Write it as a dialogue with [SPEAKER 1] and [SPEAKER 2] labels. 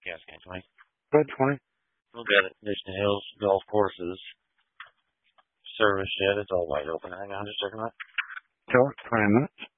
[SPEAKER 1] gas can, 20.
[SPEAKER 2] Good, 20.
[SPEAKER 1] We'll get it. Mission Hills Golf Courses service shed. It's all wide open. Hang on, just checking that.
[SPEAKER 2] Sure, 20 minutes.